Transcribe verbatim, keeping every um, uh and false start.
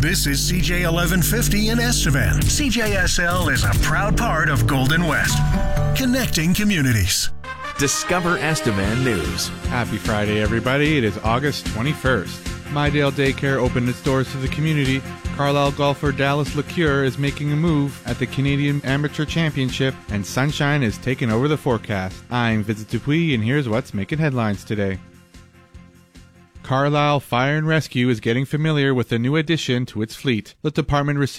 This is C J eleven fifty in Estevan. C J S L is a proud part of Golden West, connecting communities. Discover Estevan News. Happy Friday, everybody. It is August twenty-first. Mydale Daycare opened its doors to the community. Carlisle golfer Dallas LeCure is making a move at the Canadian Amateur Championship, and sunshine is taking over the forecast. I'm Vincent Dupuis, and here's what's making headlines today. Carlisle Fire and Rescue is getting familiar with a new addition to its fleet. The department received